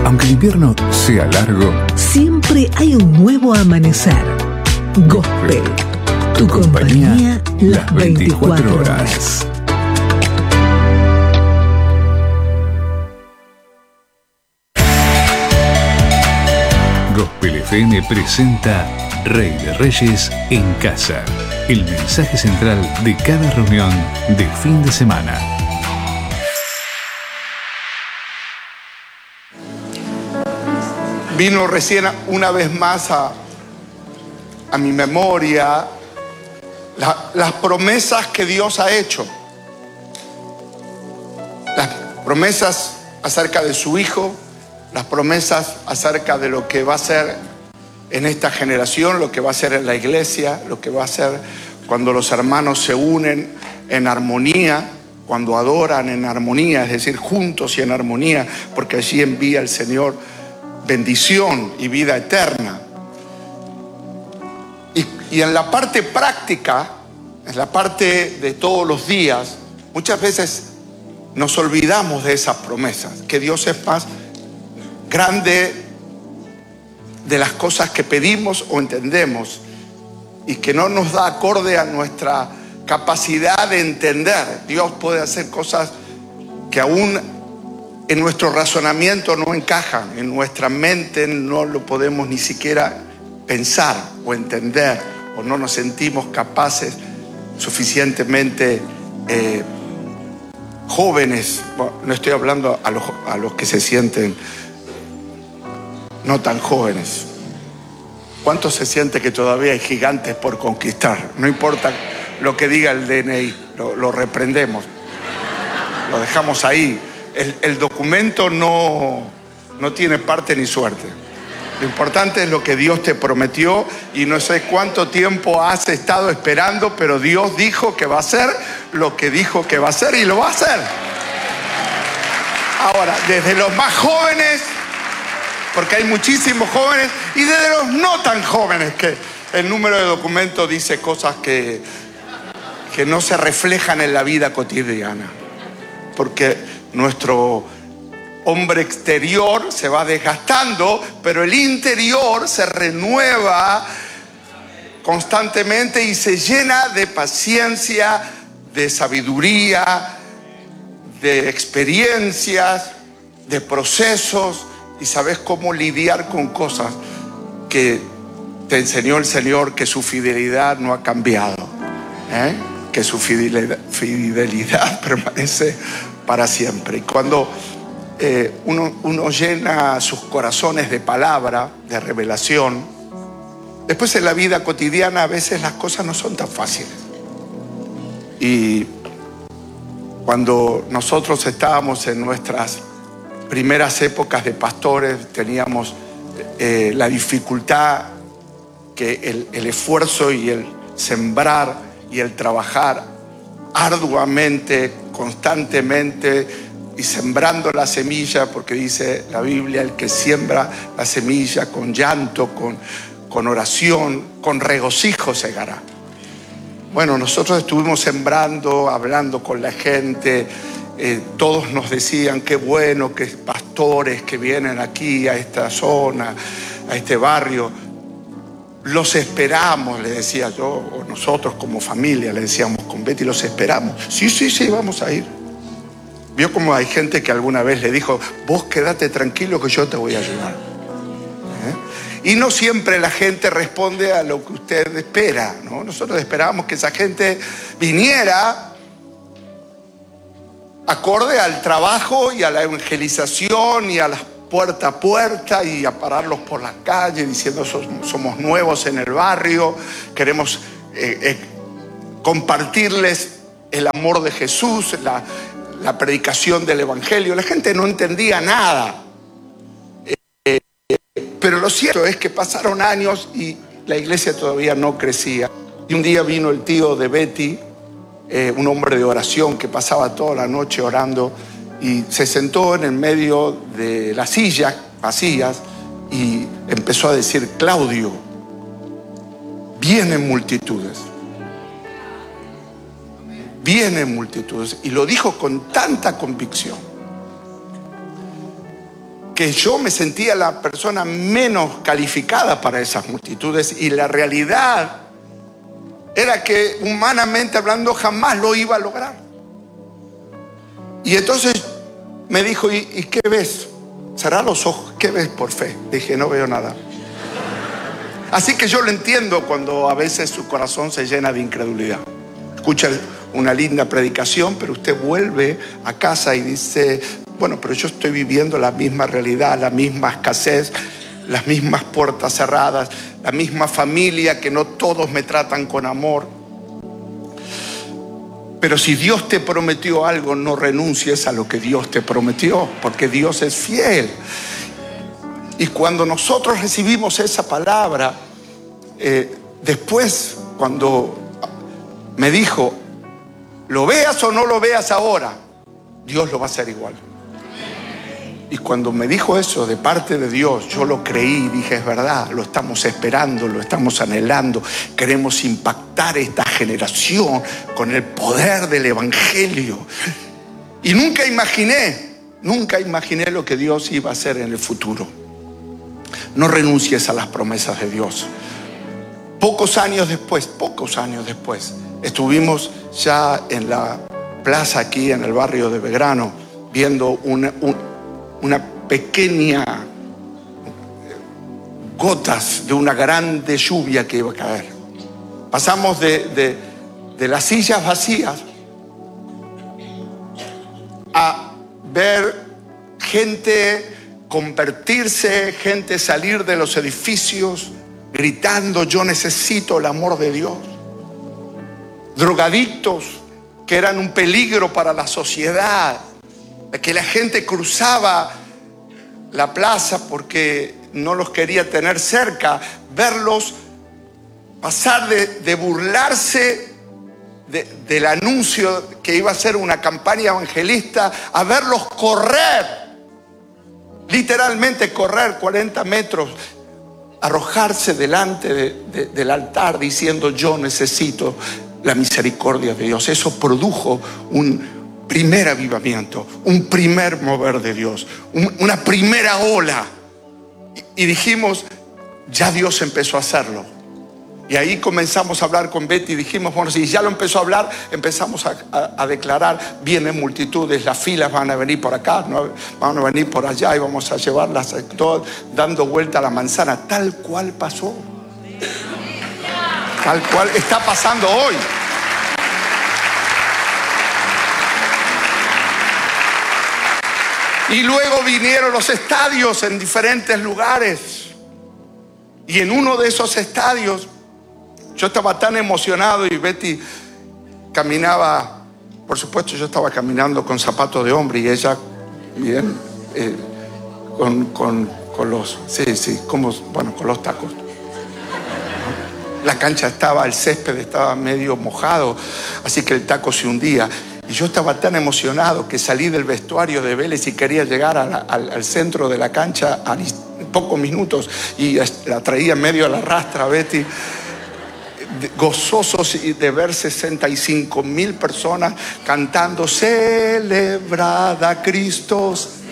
Aunque el invierno sea largo, siempre hay un nuevo amanecer. Gospel, tu compañía las 24 horas. Gospel FM presenta Rey de Reyes en Casa, el mensaje central de cada reunión de fin de semana. Vino recién una vez más a mi memoria las promesas que Dios ha hecho. Las promesas acerca de su Hijo, las promesas acerca de lo que va a ser en esta generación, lo que va a ser en la iglesia, lo que va a ser cuando los hermanos se unen en armonía, cuando adoran en armonía, es decir, juntos y en armonía, porque allí envía el Señor bendición y vida eterna. Y en la parte práctica, en la parte de todos los días, muchas veces nos olvidamos de esas promesas, que Dios es más grande de las cosas que pedimos o entendemos, y que no nos da acorde a nuestra capacidad de entender. Dios puede hacer cosas que aún en nuestro razonamiento no encajan, en nuestra mente no lo podemos ni siquiera pensar o entender, o no nos sentimos capaces suficientemente jóvenes. Bueno, no estoy hablando a los que se sienten no tan jóvenes. ¿Cuántos se siente que todavía hay gigantes por conquistar? No importa lo que diga el DNI, lo reprendemos, lo dejamos ahí. El documento no tiene parte ni suerte. Lo importante es lo que Dios te prometió, y no sé cuánto tiempo has estado esperando, pero Dios dijo que va a hacer lo que dijo que va a hacer, y lo va a hacer. Ahora, desde los más jóvenes, porque hay muchísimos jóvenes, y desde los no tan jóvenes, que el número de documentos dice cosas que no se reflejan en la vida cotidiana, porque nuestro hombre exterior se va desgastando, pero el interior se renueva constantemente y se llena de paciencia, de sabiduría, de experiencias, de procesos, y sabes cómo lidiar con cosas que te enseñó el Señor, que su fidelidad no ha cambiado, que su fidelidad permanece para siempre. Y cuando uno llena sus corazones de palabra, de revelación, después en la vida cotidiana a veces las cosas no son tan fáciles. Y cuando nosotros estábamos en nuestras primeras épocas de pastores, teníamos la dificultad que el esfuerzo y el sembrar y el trabajar arduamente, constantemente, y sembrando la semilla, porque dice la Biblia, el que siembra la semilla con llanto, con oración, con regocijo segará. Bueno, nosotros estuvimos sembrando, hablando con la gente, todos nos decían qué bueno que pastores que vienen aquí a esta zona, a este barrio. Los esperamos, le decía yo, o nosotros como familia le decíamos con Betty, los esperamos. Sí, vamos a ir. Vio como hay gente que alguna vez le dijo, vos quédate tranquilo que yo te voy a ayudar. Y no siempre la gente responde a lo que usted espera, ¿no? Nosotros esperábamos que esa gente viniera acorde al trabajo y a la evangelización y a las puerta a puerta, y a pararlos por las calles diciendo somos nuevos en el barrio, queremos compartirles el amor de Jesús, la predicación del evangelio. La gente no entendía nada, pero lo cierto es que pasaron años y la iglesia todavía no crecía. Y un día vino el tío de Betty, un hombre de oración que pasaba toda la noche orando, y se sentó en el medio de las sillas vacías y empezó a decir, Claudio, vienen multitudes. Vienen multitudes. Y lo dijo con tanta convicción que yo me sentía la persona menos calificada para esas multitudes, y la realidad era que humanamente hablando jamás lo iba a lograr. Y entonces me dijo, ¿y qué ves? Cerrá los ojos, ¿qué ves por fe? Dije, no veo nada. Así que yo lo entiendo cuando a veces su corazón se llena de incredulidad. Escucha una linda predicación, pero usted vuelve a casa y dice, bueno, pero yo estoy viviendo la misma realidad, la misma escasez, las mismas puertas cerradas, la misma familia que no todos me tratan con amor. Pero si Dios te prometió algo, no renuncies a lo que Dios te prometió, porque Dios es fiel. Y cuando nosotros recibimos esa palabra, después cuando me dijo, lo veas o no lo veas ahora, Dios lo va a hacer igual. Y cuando me dijo eso de parte de Dios, yo lo creí y dije, es verdad, lo estamos esperando, lo estamos anhelando. Queremos impactar esta generación con el poder del Evangelio. Y nunca imaginé lo que Dios iba a hacer en el futuro. No renuncies a las promesas de Dios. Pocos años después, estuvimos ya en la plaza aquí en el barrio de Belgrano, viendo una pequeña gotas de una grande lluvia que iba a caer. Pasamos de las sillas vacías a ver gente convertirse, gente salir de los edificios gritando, yo necesito el amor de Dios. Drogadictos que eran un peligro para la sociedad, que la gente cruzaba la plaza porque no los quería tener cerca, verlos pasar de burlarse del anuncio que iba a ser una campaña evangelista, a verlos correr, literalmente correr 40 metros, arrojarse delante del altar diciendo, yo necesito la misericordia de Dios. Eso produjo un primer avivamiento, un primer mover de Dios, una primera ola. Y dijimos, ya Dios empezó a hacerlo. Y ahí comenzamos a hablar con Betty y dijimos, bueno, si ya lo empezó a hablar, empezamos a declarar, vienen multitudes, las filas van a venir por acá, no, van a venir por allá y vamos a llevarlas todas dando vuelta a la manzana, tal cual pasó. Tal cual está pasando hoy. Y luego vinieron los estadios en diferentes lugares. Y en uno de esos estadios, yo estaba tan emocionado y Betty caminaba, por supuesto yo estaba caminando con zapatos de hombre y ella, bien, con los, con los tacos. La cancha el césped estaba medio mojado, así que el taco se hundía. Y yo estaba tan emocionado que salí del vestuario de Vélez y quería llegar al centro de la cancha a pocos minutos y la traía en medio de la rastra Betty, gozosos de ver 65,000 personas cantando celebrada Cristo.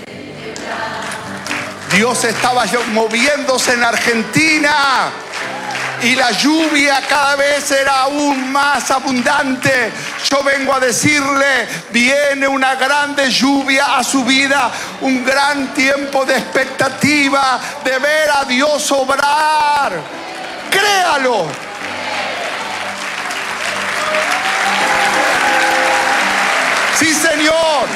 Dios estaba moviéndose en Argentina y la lluvia cada vez era aún más abundante. Yo vengo a decirle, viene una grande lluvia a su vida, un gran tiempo de expectativa de ver a Dios obrar. Créalo. Sí, Señor.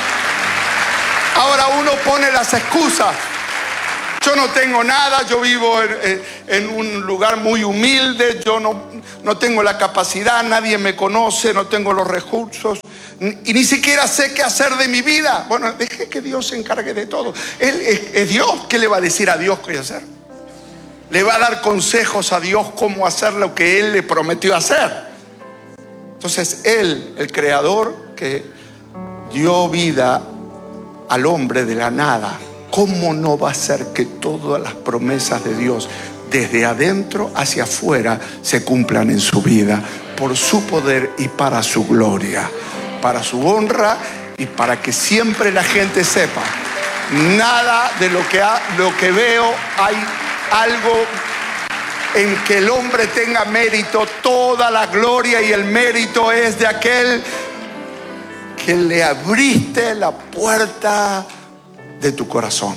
Ahora uno pone las excusas. Yo no tengo nada, yo vivo en un lugar muy humilde, yo no tengo la capacidad, nadie me conoce, no tengo los recursos y ni siquiera sé qué hacer de mi vida. Bueno, deje que Dios se encargue de todo. Él es Dios. ¿Qué le va a decir a Dios qué hacer? Le va a dar consejos a Dios cómo hacer lo que Él le prometió hacer. Entonces Él, el Creador que dio vida al hombre de la nada, ¿cómo no va a hacer que todas las promesas de Dios desde adentro hacia afuera se cumplan en su vida por su poder y para su gloria, para su honra y para que siempre la gente sepa Nada de lo que veo hay algo en que el hombre tenga mérito. Toda la gloria y el mérito es de aquel que le abriste la puerta de tu corazón.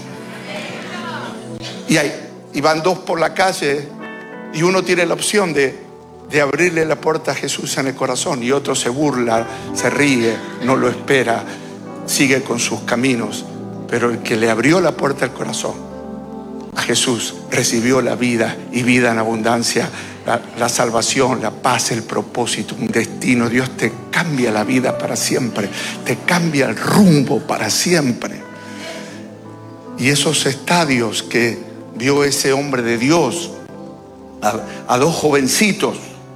Y van dos por la calle y uno tiene la opción de abrirle la puerta a Jesús en el corazón, y otro se burla, se ríe, no lo espera, sigue con sus caminos. Pero el que le abrió la puerta al corazón a Jesús recibió la vida, y vida en abundancia, la salvación, la paz, el propósito, un destino. Dios te cambia la vida para siempre, te cambia el rumbo para siempre. Y esos estadios que vio ese hombre de Dios, a dos jovencitos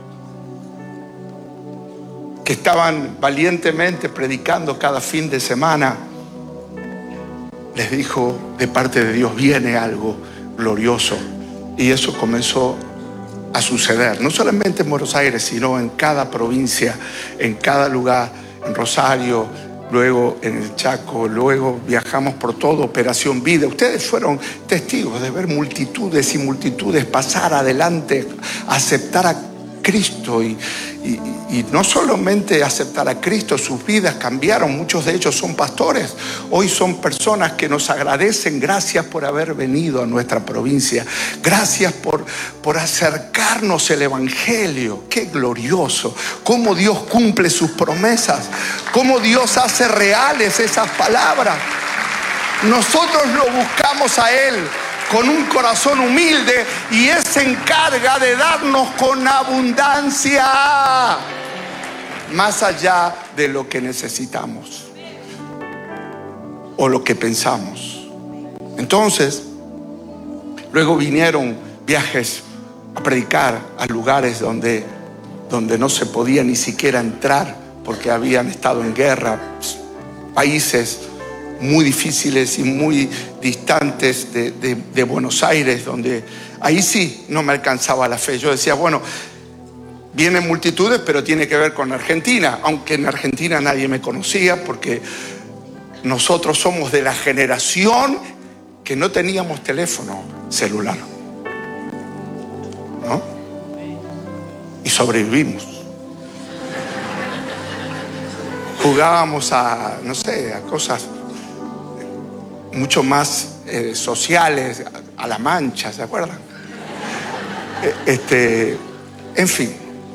que estaban valientemente predicando cada fin de semana, les dijo: de parte de Dios viene algo glorioso. Y eso comenzó a suceder, no solamente en Buenos Aires, sino en cada provincia, en cada lugar, en Rosario, luego en el Chaco, luego viajamos por todo Operación Vida. Ustedes fueron testigos de ver multitudes y multitudes pasar adelante, aceptar a Cristo, y no solamente aceptar a Cristo, sus vidas cambiaron. Muchos de ellos son pastores, hoy son personas que nos agradecen. Gracias por haber venido a nuestra provincia, gracias por acercarnos el Evangelio. Qué glorioso, cómo Dios cumple sus promesas, cómo Dios hace reales esas palabras. Nosotros lo buscamos a Él con un corazón humilde, y Él se encarga de darnos con abundancia, más allá de lo que necesitamos o lo que pensamos. Entonces, luego vinieron viajes a predicar a lugares donde no se podía ni siquiera entrar porque habían estado en guerra, países muy difíciles y muy distantes de Buenos Aires, donde ahí sí no me alcanzaba la fe. Yo decía, bueno, vienen multitudes, pero tiene que ver con Argentina, aunque en Argentina nadie me conocía, porque nosotros somos de la generación que no teníamos teléfono celular, ¿no? Y sobrevivimos. Jugábamos a, no sé, a cosas mucho más sociales, a la mancha, ¿se acuerdan? En fin,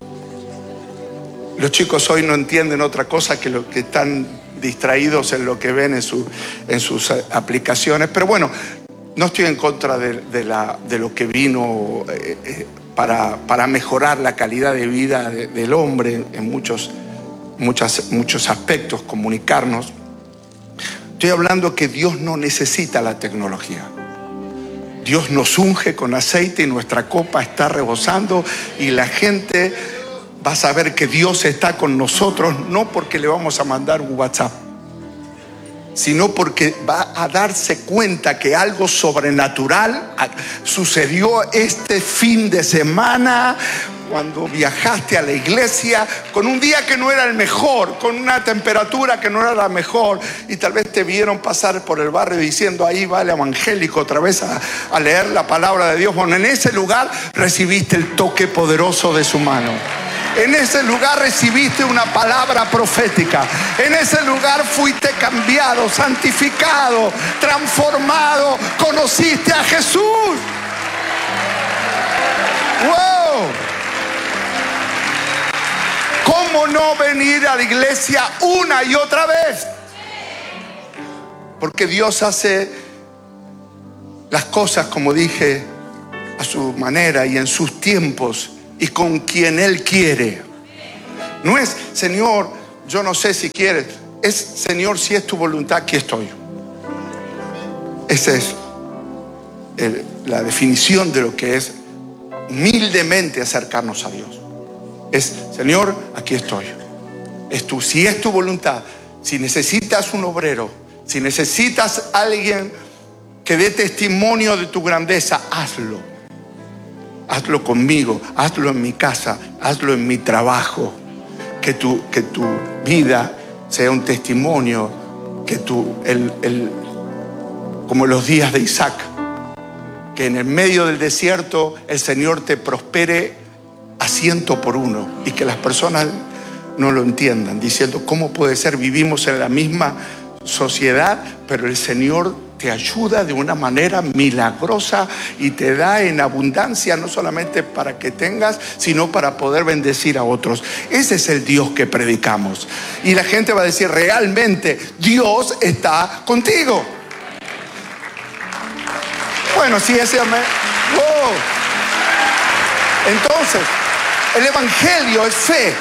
los chicos hoy no entienden otra cosa que lo que están distraídos en lo que ven en sus aplicaciones. Pero bueno, no estoy en contra de lo que vino para mejorar la calidad de vida del hombre en muchos aspectos, comunicarnos. Estoy hablando que Dios no necesita la tecnología. Dios nos unge con aceite y nuestra copa está rebosando, y la gente va a saber que Dios está con nosotros, no porque le vamos a mandar un WhatsApp, sino porque va a darse cuenta que algo sobrenatural sucedió este fin de semana, cuando viajaste a la iglesia con un día que no era el mejor, con una temperatura que no era la mejor, y tal vez te vieron pasar por el barrio diciendo: ahí va el evangélico otra vez a leer la palabra de Dios. Bueno, en ese lugar recibiste el toque poderoso de su mano. En ese lugar recibiste una palabra profética. En ese lugar fuiste cambiado, santificado, transformado. Conociste a Jesús. ¡Wow! ¿Cómo no venir a la iglesia una y otra vez? Porque Dios hace las cosas, como dije, a su manera y en sus tiempos y con quien Él quiere. No es: Señor, yo no sé si quieres. Es: Señor, si es tu voluntad, aquí estoy. Esa es la definición de lo que es humildemente acercarnos a Dios. Es: Señor, aquí estoy. Si es tu voluntad, si necesitas un obrero, si necesitas alguien que dé testimonio de tu grandeza, hazlo. Hazlo conmigo, hazlo en mi casa, hazlo en mi trabajo. Que tu vida sea un testimonio, que como los días de Isaac, que en el medio del desierto el Señor te prospere a 100 por 1 y que las personas no lo entiendan, diciendo, ¿cómo puede ser? Vivimos en la misma sociedad, pero el Señor te ayuda de una manera milagrosa y te da en abundancia, no solamente para que tengas, sino para poder bendecir a otros. Ese es el Dios que predicamos. Y la gente va a decir, realmente Dios está contigo. Bueno, sí, ese amén. ¡Wow! Entonces, el Evangelio es fe.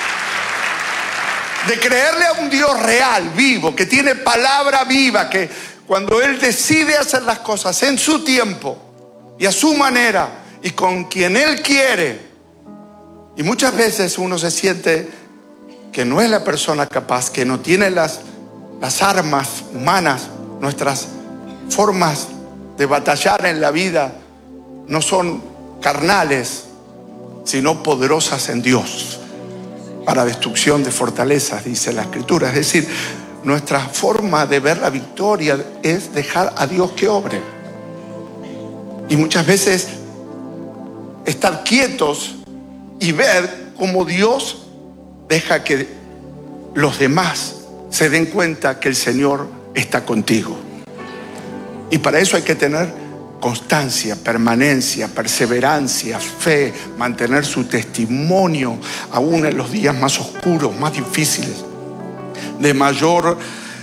De creerle a un Dios real, vivo, que tiene palabra viva, que cuando Él decide hacer las cosas en su tiempo y a su manera y con quien Él quiere. Y muchas veces uno se siente que no es la persona capaz, que no tiene las armas humanas, nuestras formas de batallar en la vida no son carnales, sino poderosas en Dios, para destrucción de fortalezas, dice la Escritura. Es decir, nuestra forma de ver la victoria es dejar a Dios que obre. Y muchas veces estar quietos y ver cómo Dios deja que los demás se den cuenta que el Señor está contigo. Y para eso hay que tener constancia, permanencia, perseverancia, fe, mantener su testimonio aún en los días más oscuros, más difíciles, de mayor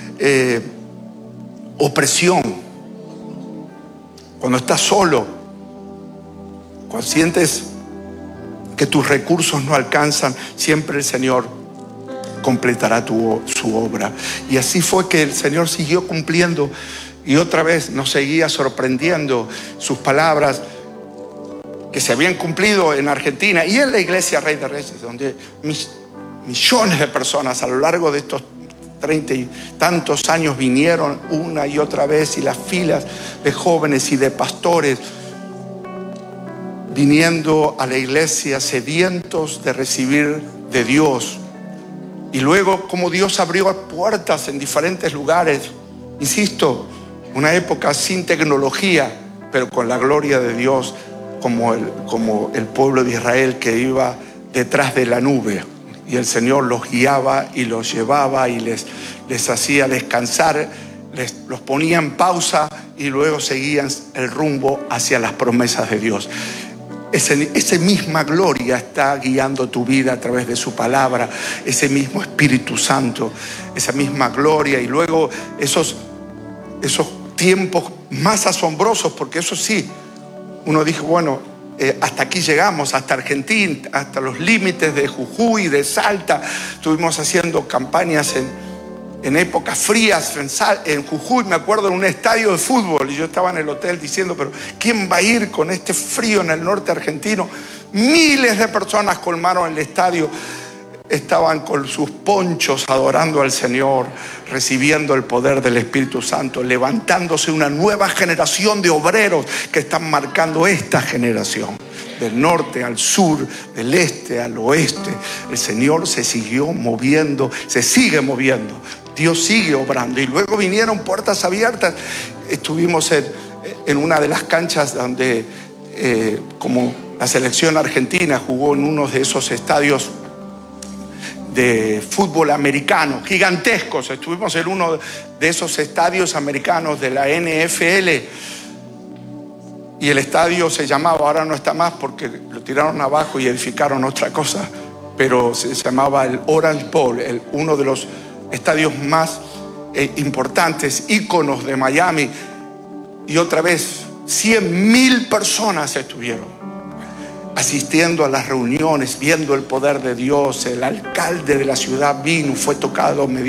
opresión. Cuando estás solo, cuando sientes que tus recursos no alcanzan, siempre el Señor completará su obra. Y así fue que el Señor siguió cumpliendo. Y otra vez nos seguía sorprendiendo sus palabras que se habían cumplido en Argentina y en la iglesia Rey de Reyes, donde millones de personas a lo largo de estos 30 y tantos años vinieron una y otra vez, y las filas de jóvenes y de pastores viniendo a la iglesia sedientos de recibir de Dios. Y luego como Dios abrió puertas en diferentes lugares, insisto, una época sin tecnología, pero con la gloria de Dios, como el pueblo de Israel que iba detrás de la nube, y el Señor los guiaba y los llevaba y les hacía descansar, los ponía en pausa y luego seguían el rumbo hacia las promesas de Dios. Esa misma gloria está guiando tu vida a través de su palabra, ese mismo Espíritu Santo, esa misma gloria, y luego esos tiempos más asombrosos, porque eso sí, uno dijo, bueno, hasta aquí llegamos, hasta Argentina, hasta los límites de Jujuy, de Salta. Estuvimos haciendo campañas en épocas frías en Jujuy, me acuerdo, en un estadio de fútbol, y yo estaba en el hotel diciendo, pero ¿quién va a ir con este frío en el norte argentino? Miles de personas colmaron el estadio. Estaban con sus ponchos adorando al Señor, recibiendo el poder del Espíritu Santo, levantándose una nueva generación de obreros que están marcando esta generación. Del norte al sur, del este al oeste, el Señor se siguió moviendo, se sigue moviendo. Dios sigue obrando. Y luego vinieron puertas abiertas. Estuvimos en una de las canchas donde, como la selección argentina jugó en uno de esos estadios de fútbol americano, gigantescos. Estuvimos en uno de esos estadios americanos de la NFL, y el estadio se llamaba, ahora no está más porque lo tiraron abajo y edificaron otra cosa, pero se llamaba el Orange Bowl, uno de los estadios más importantes, íconos de Miami. Y otra vez 100,000 personas estuvieron asistiendo a las reuniones, viendo el poder de Dios. El alcalde de la ciudad vino, fue tocado, me